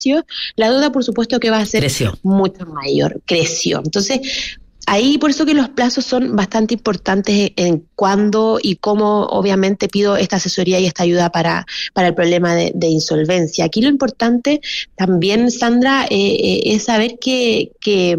la deuda por supuesto que va a ser Creció. mucho mayor, creció. Entonces, ahí por eso que los plazos son bastante importantes en cuándo y cómo obviamente pido esta asesoría y esta ayuda para el problema de insolvencia. Aquí lo importante también, Sandra, es saber que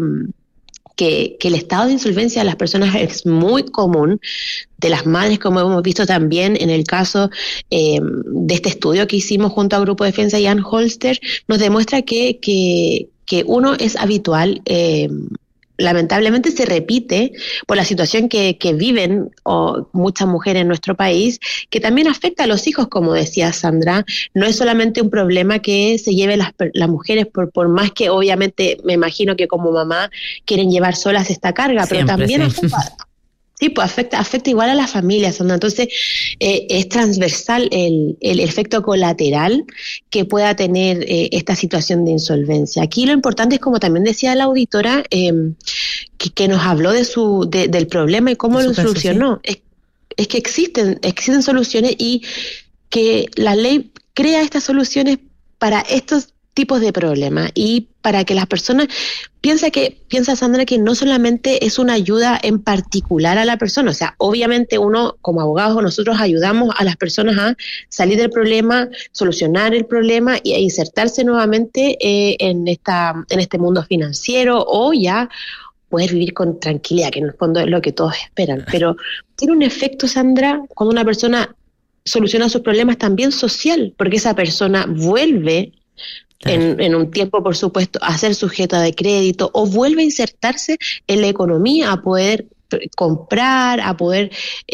el estado de insolvencia de las personas es muy común, de las madres, como hemos visto también en el caso de este estudio que hicimos junto a Grupo Defensa y Ann Holster, nos demuestra que uno es habitual, lamentablemente se repite por la situación que viven muchas mujeres en nuestro país, que también afecta a los hijos, como decía Sandra. No es solamente un problema que se lleve las mujeres, por más que obviamente me imagino que como mamá quieren llevar solas esta carga, pero Siempre, también sí. Sí, pues afecta igual a las familias, Sandra. Entonces, es transversal el efecto colateral que pueda tener esta situación de insolvencia. Aquí lo importante es, como también decía la auditora, que nos habló del problema y cómo lo solucionó. Es que existen soluciones y que la ley crea estas soluciones para estos tipos de problemas y para que las personas piensa Sandra que no solamente es una ayuda en particular a la persona, o sea, obviamente uno como abogados nosotros ayudamos a las personas a salir del problema, solucionar el problema y a insertarse nuevamente en este mundo financiero o ya poder vivir con tranquilidad, que en el fondo es lo que todos esperan. Pero tiene un efecto, Sandra, cuando una persona soluciona sus problemas también social, porque esa persona vuelve en un tiempo, por supuesto, a ser sujeta de crédito o vuelve a insertarse en la economía, a poder comprar, a poder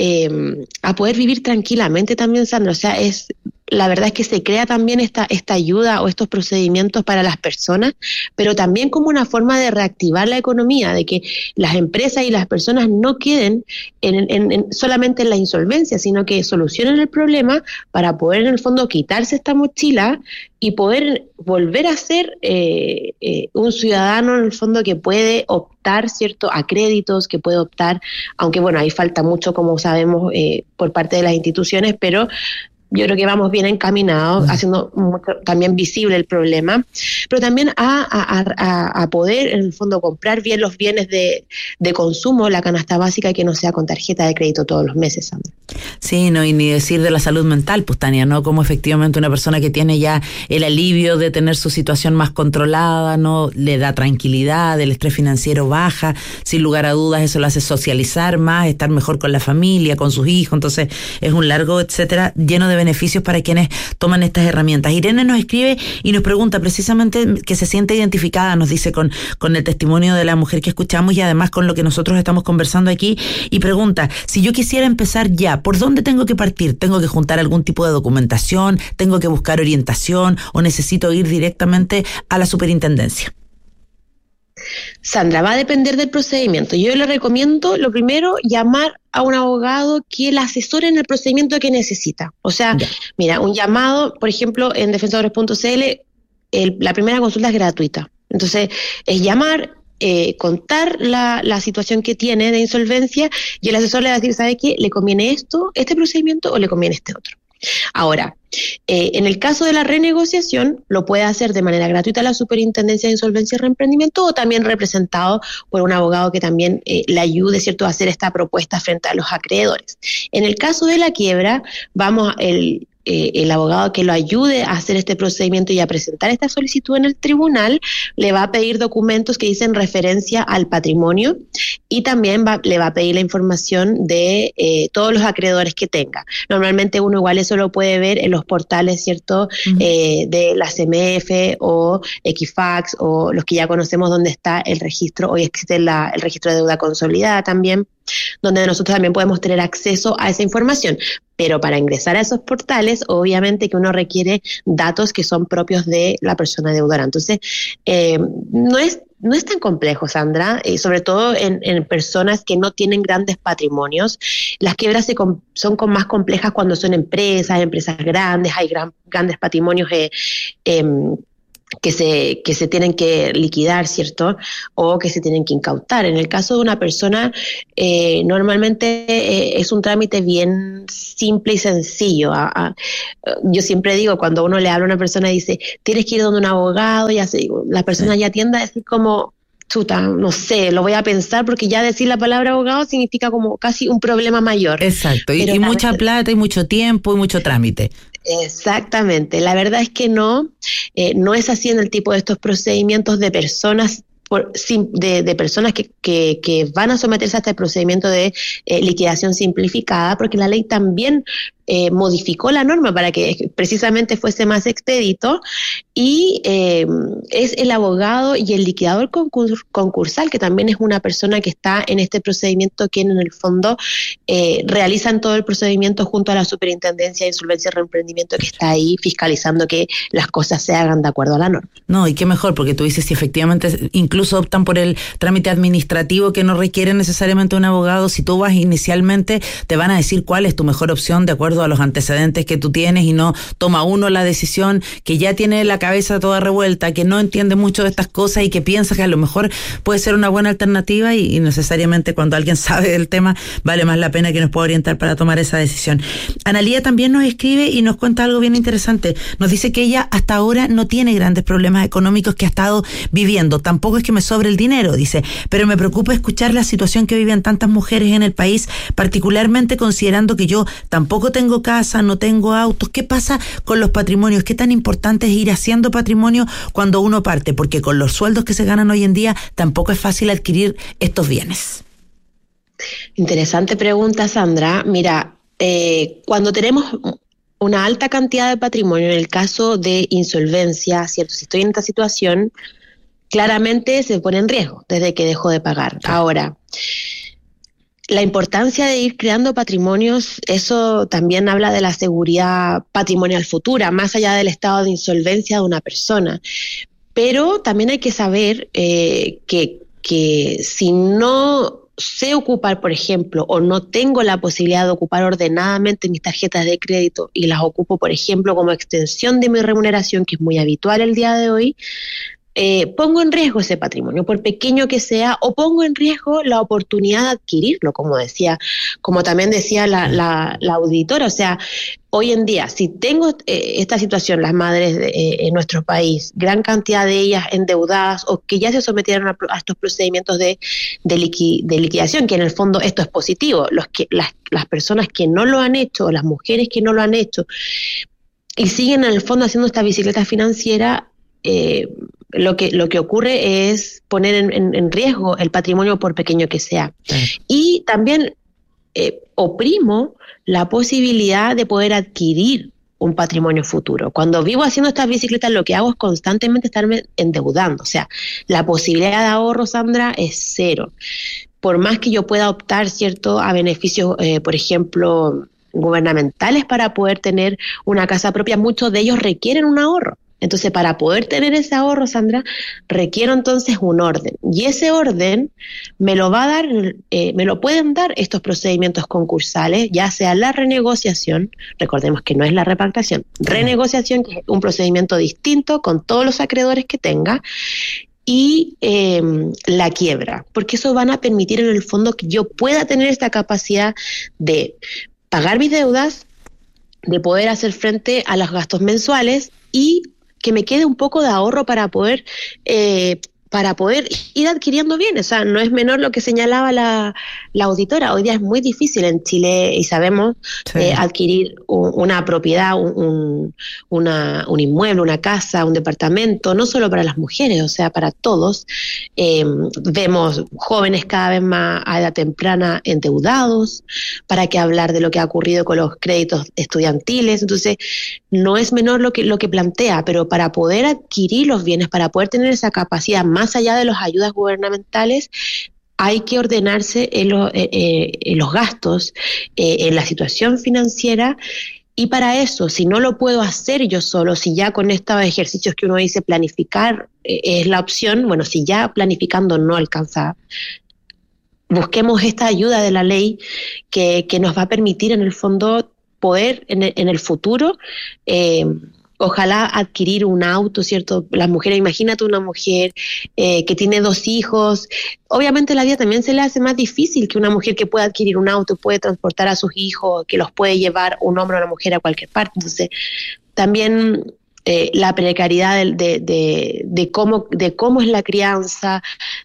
vivir tranquilamente también, Sandra. O sea, la verdad es que se crea también esta ayuda o estos procedimientos para las personas, pero también como una forma de reactivar la economía, de que las empresas y las personas no queden solamente en la insolvencia, sino que solucionen el problema para poder en el fondo quitarse esta mochila y poder volver a ser un ciudadano en el fondo que puede optar, ¿cierto?, a créditos, que puede optar, aunque bueno, ahí falta mucho, como sabemos, por parte de las instituciones, pero yo creo que vamos bien encaminados, haciendo también visible el problema, pero también a poder, en el fondo, comprar bien los bienes de consumo, la canasta básica, que no sea con tarjeta de crédito todos los meses, Sandra. Sí, no, y ni decir de la salud mental, pues, Tania, ¿no? Como efectivamente una persona que tiene ya el alivio de tener su situación más controlada, ¿no? Le da tranquilidad, el estrés financiero baja, sin lugar a dudas eso lo hace socializar más, estar mejor con la familia, con sus hijos, entonces es un largo, etcétera, lleno de beneficios para quienes toman estas herramientas. Irene nos escribe y nos pregunta precisamente que se siente identificada, nos dice, con el testimonio de la mujer que escuchamos y además con lo que nosotros estamos conversando aquí, y pregunta, si yo quisiera empezar ya, ¿por dónde tengo que partir? ¿Tengo que juntar algún tipo de documentación? ¿Tengo que buscar orientación? ¿O necesito ir directamente a la superintendencia? Sandra, va a depender del procedimiento. Yo le recomiendo, lo primero, llamar a un abogado que la asesore en el procedimiento que necesita. O sea, mira, un llamado, por ejemplo, en defensores.cl, la primera consulta es gratuita. Entonces, es llamar, contar la situación que tiene de insolvencia y el asesor le va a decir, ¿sabe qué? ¿Le conviene este procedimiento o le conviene este otro? Ahora, en el caso de la renegociación, lo puede hacer de manera gratuita la Superintendencia de Insolvencia y Reemprendimiento o también representado por un abogado que también le ayude, ¿cierto?, a hacer esta propuesta frente a los acreedores. En el caso de la quiebra, el abogado que lo ayude a hacer este procedimiento y a presentar esta solicitud en el tribunal le va a pedir documentos que dicen referencia al patrimonio y también le va a pedir la información de todos los acreedores que tenga. Normalmente uno igual eso lo puede ver en los portales, ¿cierto?, de la CMF o Equifax o los que ya conocemos, donde está el registro. Hoy existe el registro de deuda consolidada también, donde nosotros también podemos tener acceso a esa información. Pero para ingresar a esos portales, obviamente que uno requiere datos que son propios de la persona deudora. Entonces, no es tan complejo, Sandra, sobre todo en personas que no tienen grandes patrimonios. Las quiebras son más complejas cuando son empresas grandes, hay grandes patrimonios que se tienen que liquidar, ¿cierto? O que se tienen que incautar. En el caso de una persona, normalmente es un trámite bien simple y sencillo. Yo siempre digo, cuando uno le habla a una persona y dice, tienes que ir donde un abogado, la persona ya tiende a decir como, chuta, no sé, lo voy a pensar, porque ya decir la palabra abogado significa como casi un problema mayor. Exacto, y mucha plata y mucho tiempo y mucho trámite. Exactamente, la verdad es que no es así en el tipo de estos procedimientos de personas de personas que van a someterse a este procedimiento de liquidación simplificada, porque la ley también modificó la norma para que precisamente fuese más expedito, y es el abogado y el liquidador concursal, que también es una persona que está en este procedimiento, quien en el fondo realizan todo el procedimiento junto a la Superintendencia de Insolvencia y Reemprendimiento, que está ahí fiscalizando que las cosas se hagan de acuerdo a la norma. No, y qué mejor, porque tú dices, si efectivamente incluso optan por el trámite administrativo que no requiere necesariamente un abogado, si tú vas inicialmente, te van a decir cuál es tu mejor opción de acuerdo a los antecedentes que tú tienes, y no toma uno la decisión que ya tiene la cabeza toda revuelta, que no entiende mucho de estas cosas y que piensa que a lo mejor puede ser una buena alternativa, y necesariamente cuando alguien sabe del tema vale más la pena que nos pueda orientar para tomar esa decisión. Analía también nos escribe y nos cuenta algo bien interesante. Nos dice que ella hasta ahora no tiene grandes problemas económicos que ha estado viviendo. Tampoco es que me sobre el dinero, dice, pero me preocupa escuchar la situación que viven tantas mujeres en el país, particularmente considerando que yo tampoco tengo casa, no tengo autos. ¿Qué pasa con los patrimonios? ¿Qué tan importante es ir haciendo patrimonio cuando uno parte? Porque con los sueldos que se ganan hoy en día tampoco es fácil adquirir estos bienes. Interesante pregunta, Sandra. Mira, cuando tenemos una alta cantidad de patrimonio, en el caso de insolvencia, ¿cierto? Si estoy en esta situación, claramente se pone en riesgo desde que dejo de pagar. Sí. Ahora, la importancia de ir creando patrimonios, eso también habla de la seguridad patrimonial futura, más allá del estado de insolvencia de una persona. Pero también hay que saber que si no sé ocupar, por ejemplo, o no tengo la posibilidad de ocupar ordenadamente mis tarjetas de crédito y las ocupo, por ejemplo, como extensión de mi remuneración, que es muy habitual el día de hoy, pongo en riesgo ese patrimonio, por pequeño que sea, o pongo en riesgo la oportunidad de adquirirlo, como también decía la auditora. O sea, hoy en día, si tengo esta situación, las madres en nuestro país, gran cantidad de ellas endeudadas o que ya se sometieron a estos procedimientos de liquidación, que en el fondo esto es positivo, las personas que no lo han hecho, o las mujeres que no lo han hecho, y siguen en el fondo haciendo esta bicicleta financiera, lo que ocurre es poner en riesgo el patrimonio, por pequeño que sea. Y también oprimo la posibilidad de poder adquirir un patrimonio futuro. Cuando vivo haciendo estas bicicletas, lo que hago es constantemente estarme endeudando. O sea, la posibilidad de ahorro, Sandra, es cero. Por más que yo pueda optar, ¿cierto?, a beneficios, por ejemplo, gubernamentales para poder tener una casa propia, muchos de ellos requieren un ahorro. Entonces, para poder tener ese ahorro, Sandra, requiero entonces un orden. Y ese orden me lo pueden dar estos procedimientos concursales, ya sea la renegociación, recordemos que no es la repactación, renegociación, que es un procedimiento distinto con todos los acreedores que tenga, y la quiebra, porque eso van a permitir en el fondo que yo pueda tener esta capacidad de pagar mis deudas, de poder hacer frente a los gastos mensuales y que me quede un poco de ahorro para poder ir adquiriendo bienes. O sea, no es menor lo que señalaba la auditora. Hoy día es muy difícil en Chile, y sabemos, adquirir una propiedad, un inmueble, una casa, un departamento, no solo para las mujeres, o sea, para todos. Vemos jóvenes cada vez más a edad temprana endeudados, para qué hablar de lo que ha ocurrido con los créditos estudiantiles. Entonces, no es menor lo que plantea, pero para poder adquirir los bienes, para poder tener esa capacidad más allá de las ayudas gubernamentales, hay que ordenarse en los gastos, en la situación financiera. Y para eso, si no lo puedo hacer yo solo, si ya con estos ejercicios que uno dice planificar es la opción, bueno, si ya planificando no alcanza, busquemos esta ayuda de la ley que nos va a permitir en el fondo poder en el futuro ojalá adquirir un auto, ¿cierto? Las mujeres, imagínate una mujer que tiene 2 hijos, obviamente la vida también se le hace más difícil que una mujer que pueda adquirir un auto, puede transportar a sus hijos, que los puede llevar un hombre o una mujer a cualquier parte. Entonces, también la precariedad de cómo es la crianza,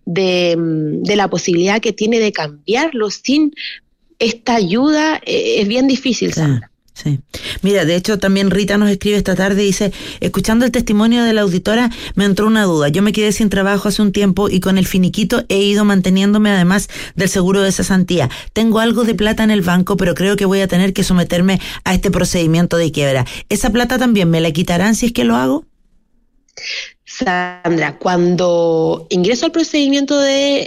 de la posibilidad que tiene de cambiarlo sin esta ayuda, es bien difícil, Sandra. Sí. Mira, de hecho también Rita nos escribe esta tarde, dice: escuchando el testimonio de la auditora me entró una duda. Yo me quedé sin trabajo hace un tiempo y con el finiquito he ido manteniéndome además del seguro de cesantía. Tengo algo de plata en el banco, pero creo que voy a tener que someterme a este procedimiento de quiebra. ¿Esa plata también me la quitarán si es que lo hago? Sandra, cuando ingreso al procedimiento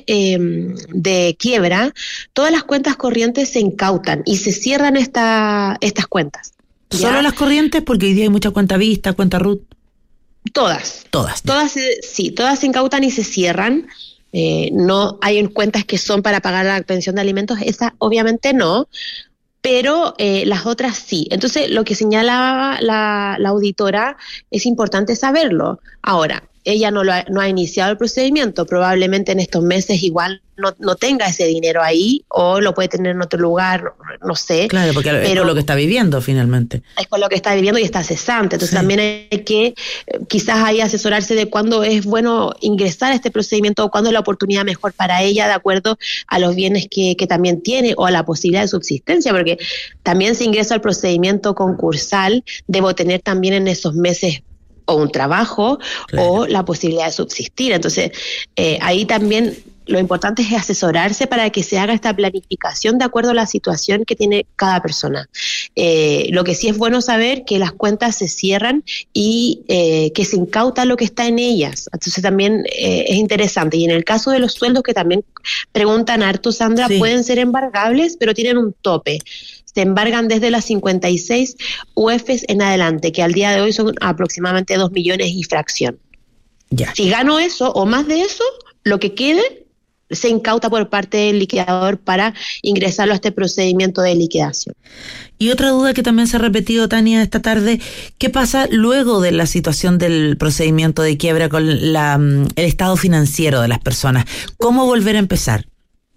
de quiebra, todas las cuentas corrientes se incautan y se cierran estas cuentas. ¿Ya? ¿Solo las corrientes? Porque hoy día hay mucha cuenta vista, cuenta RUT. Todas, sí, todas se incautan y se cierran. No hay cuentas que son para pagar la pensión de alimentos, esa obviamente no, pero las otras sí. Entonces, lo que señala la auditora es importante saberlo. Ahora, ella no ha iniciado el procedimiento, probablemente en estos meses igual no tenga ese dinero ahí, o lo puede tener en otro lugar, no sé. Claro, porque es con lo que está viviendo finalmente. Es con lo que está viviendo y está cesante, entonces también hay que quizás ahí asesorarse de cuándo es bueno ingresar a este procedimiento o cuándo es la oportunidad mejor para ella, de acuerdo a los bienes que también tiene o a la posibilidad de subsistencia, porque también si ingreso al procedimiento concursal, debo tener también en esos meses o un trabajo, claro, o la posibilidad de subsistir. Entonces, ahí también lo importante es asesorarse para que se haga esta planificación de acuerdo a la situación que tiene cada persona. Lo que sí es bueno saber que las cuentas se cierran y que se incauta lo que está en ellas. Entonces también es interesante. Y en el caso de los sueldos, que también preguntan harto, Sandra, sí, pueden ser embargables, pero tienen un tope. Se embargan desde las 56 UFs en adelante, que al día de hoy son aproximadamente 2 millones y fracción. Ya. Si gano eso o más de eso, lo que quede se incauta por parte del liquidador para ingresarlo a este procedimiento de liquidación. Y otra duda que también se ha repetido, Tania, esta tarde: ¿qué pasa luego de la situación del procedimiento de quiebra con el estado financiero de las personas? ¿Cómo volver a empezar?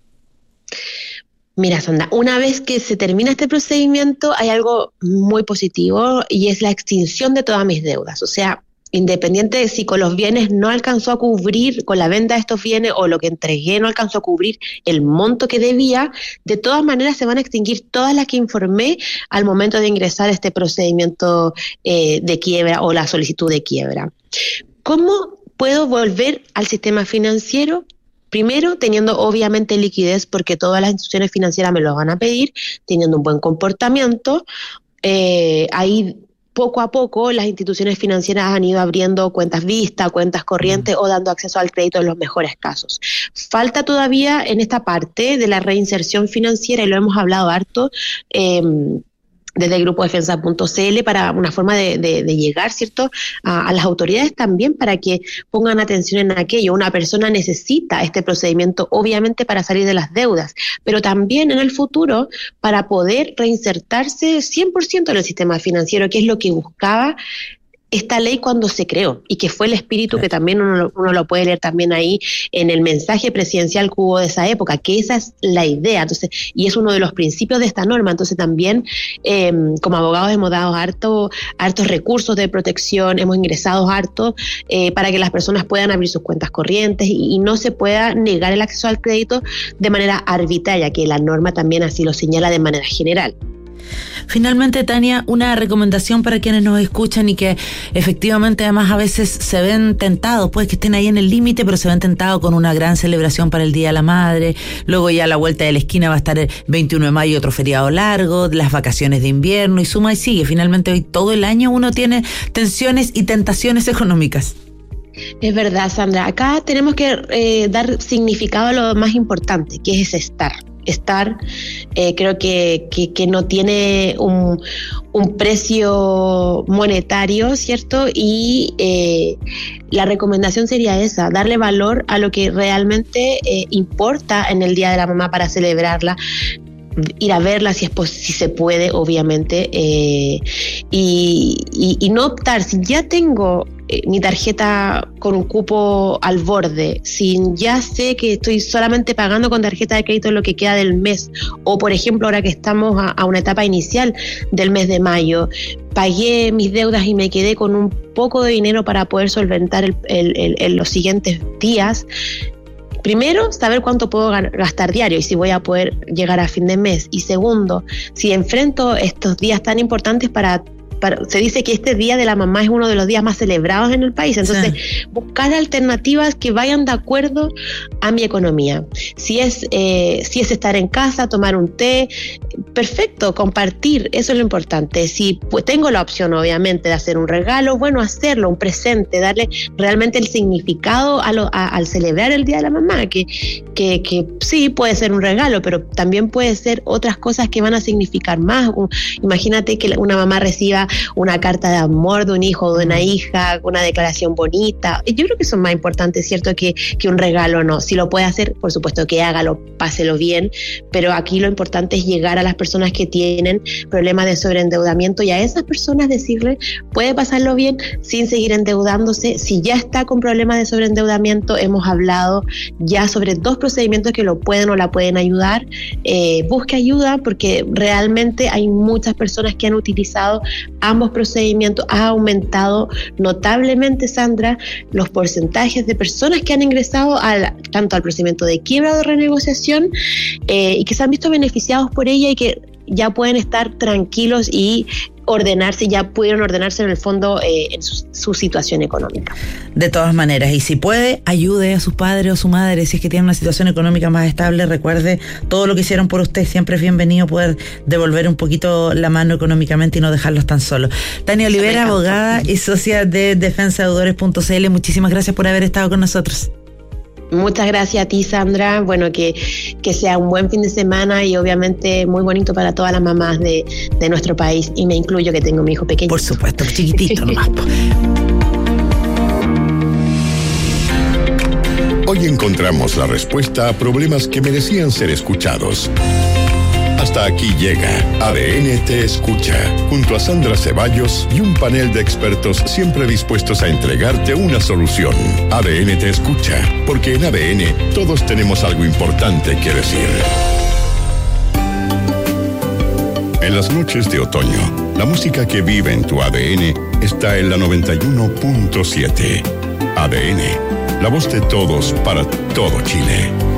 Mira, Sandra, una vez que se termina este procedimiento hay algo muy positivo y es la extinción de todas mis deudas. O sea, independiente de si con los bienes no alcanzó a cubrir, con la venta de estos bienes o lo que entregué no alcanzó a cubrir el monto que debía, de todas maneras se van a extinguir todas las que informé al momento de ingresar a este procedimiento de quiebra o la solicitud de quiebra. ¿Cómo puedo volver al sistema financiero? Primero, teniendo obviamente liquidez, porque todas las instituciones financieras me lo van a pedir, teniendo un buen comportamiento. Ahí poco a poco las instituciones financieras han ido abriendo cuentas vista, cuentas corrientes o dando acceso al crédito en los mejores casos. Falta todavía en esta parte de la reinserción financiera, y lo hemos hablado harto, desde el grupo defensa.cl, para una forma de llegar, ¿cierto?, a las autoridades también, para que pongan atención en aquello. Una persona necesita este procedimiento obviamente para salir de las deudas, pero también en el futuro para poder reinsertarse 100% en el sistema financiero, que es lo que buscaba esta ley cuando se creó, y que fue el espíritu que también uno lo puede leer también ahí en el mensaje presidencial que hubo de esa época, que esa es la idea. Entonces, y es uno de los principios de esta norma. Entonces también como abogados hemos dado hartos recursos de protección, hemos ingresado harto para que las personas puedan abrir sus cuentas corrientes y no se pueda negar el acceso al crédito de manera arbitraria, que la norma también así lo señala de manera general. Finalmente, Tania, una recomendación para quienes nos escuchan y que efectivamente además a veces se ven tentados, pues que estén ahí en el límite, pero se ven tentados con una gran celebración para el Día de la Madre, luego ya a la vuelta de la esquina va a estar el 21 de mayo otro feriado largo, las vacaciones de invierno y suma y sigue. Finalmente hoy todo el año uno tiene tensiones y tentaciones económicas. Es verdad, Sandra. Acá tenemos que dar significado a lo más importante, que es estar. Creo que no tiene un precio monetario, ¿cierto? Y la recomendación sería esa: darle valor a lo que realmente importa en el Día de la Mamá para celebrarla. ir a verla si se puede, obviamente, y no optar, si ya tengo mi tarjeta con un cupo al borde, si ya sé que estoy solamente pagando con tarjeta de crédito lo que queda del mes, o por ejemplo ahora que estamos a una etapa inicial del mes de mayo, pagué mis deudas y me quedé con un poco de dinero para poder solventar los siguientes días. Primero, saber cuánto puedo gastar diario y si voy a poder llegar a fin de mes. Y segundo, si enfrento estos días tan importantes se dice que este Día de la Mamá es uno de los días más celebrados en el país, entonces buscar alternativas que vayan de acuerdo a mi economía. Si es estar en casa, tomar un té, perfecto, compartir, eso es lo importante. Si pues, tengo la opción obviamente de hacer un regalo, bueno, hacerlo, un presente, darle realmente el significado al celebrar el Día de la Mamá, que sí puede ser un regalo, pero también puede ser otras cosas que van a significar más. Imagínate que una mamá reciba una carta de amor de un hijo o de una hija, una declaración bonita. Yo creo que eso es más importante, ¿cierto? Que un regalo, no. Si lo puede hacer, por supuesto que hágalo, páselo bien, pero aquí lo importante es llegar a las personas que tienen problemas de sobreendeudamiento y a esas personas decirles, puede pasarlo bien sin seguir endeudándose. Si ya está con problemas de sobreendeudamiento, hemos hablado ya sobre 2 procedimientos que lo pueden o la pueden ayudar. Busque ayuda porque realmente hay muchas personas que han utilizado ambos procedimientos. Ha aumentado notablemente, Sandra, los porcentajes de personas que han ingresado tanto al procedimiento de quiebra o de renegociación y que se han visto beneficiados por ella y que ya pueden estar tranquilos y ya pudieron ordenarse en el fondo en su situación económica. De todas maneras, y si puede, ayude a su padre o su madre, si es que tiene una situación económica más estable, recuerde todo lo que hicieron por usted, siempre es bienvenido poder devolver un poquito la mano económicamente y no dejarlos tan solos. Tania Olivera, abogada y socia de defensadeudores.cl, muchísimas gracias por haber estado con nosotros. Muchas gracias a ti, Sandra. Bueno, que sea un buen fin de semana y obviamente muy bonito para todas las mamás de nuestro país, y me incluyo que tengo mi hijo pequeño. Por supuesto, chiquitito nomás. Hoy encontramos la respuesta a problemas que merecían ser escuchados. Hasta aquí llega ADN Te Escucha, junto a Sandra Ceballos y un panel de expertos siempre dispuestos a entregarte una solución. ADN Te Escucha, porque en ADN todos tenemos algo importante que decir. En las noches de otoño, la música que vive en tu ADN está en la 91.7. ADN, la voz de todos para todo Chile.